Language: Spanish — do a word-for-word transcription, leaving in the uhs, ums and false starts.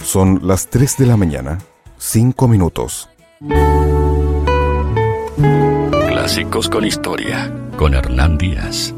Son las tres de la mañana, cinco minutos. Clásicos con historia, con Hernán Díaz.